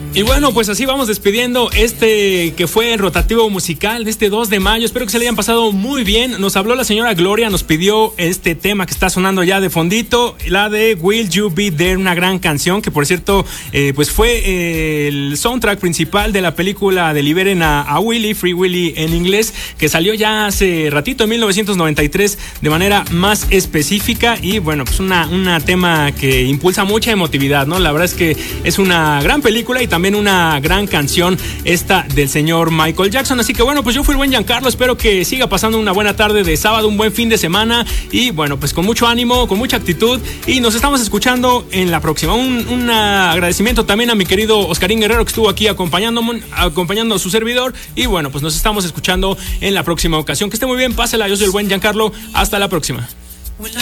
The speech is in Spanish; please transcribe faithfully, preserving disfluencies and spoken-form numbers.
Y bueno, pues así vamos despidiendo este que fue el rotativo musical de este dos de mayo. Espero que se le hayan pasado muy bien. Nos habló la señora Gloria, nos pidió este tema que está sonando ya de fondito, la de Will You Be There, una gran canción que por cierto eh, pues fue eh, el soundtrack principal de la película de Liberen a, a Willy, Free Willy en inglés, que salió ya hace ratito, en mil novecientos noventa y tres, de manera más específica. Y bueno, pues una, una tema que impulsa mucha emotividad, ¿no? La verdad es que es una gran película y también También una gran canción esta del señor Michael Jackson. Así que bueno, pues yo fui el buen Giancarlo. Espero que siga pasando una buena tarde de sábado, un buen fin de semana. Y bueno, pues con mucho ánimo, con mucha actitud. Y nos estamos escuchando en la próxima. Un, un agradecimiento también a mi querido Oscarín Guerrero, que estuvo aquí acompañándome, acompañando a su servidor. Y bueno, pues nos estamos escuchando en la próxima ocasión. Que esté muy bien, pásela. Yo soy el buen Giancarlo. Hasta la próxima.